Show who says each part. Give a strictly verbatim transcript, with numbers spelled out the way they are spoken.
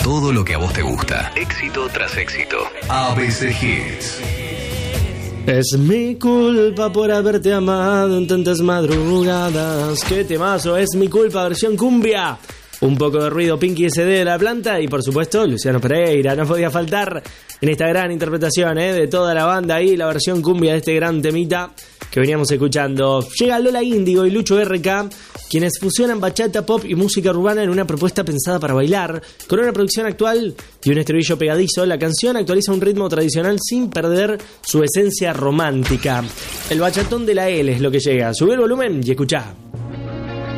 Speaker 1: todo lo que a vos te gusta. Éxito tras éxito. A B C Hits.
Speaker 2: Es mi culpa por haberte amado en tantas madrugadas. ¡Qué temazo! Es mi culpa, versión cumbia. Un poco de ruido, Pinky S D de la planta y por supuesto Luciano Pereira. No podía faltar en esta gran interpretación ¿eh? de toda la banda ahí, la versión cumbia de este gran temita que veníamos escuchando. Llega Lola Índigo y Lucho R K, quienes fusionan bachata, pop y música urbana en una propuesta pensada para bailar. Con una producción actual y un estribillo pegadizo, la canción actualiza un ritmo tradicional sin perder su esencia romántica. El bachatón de la L es lo que llega. Sube el volumen y escuchá.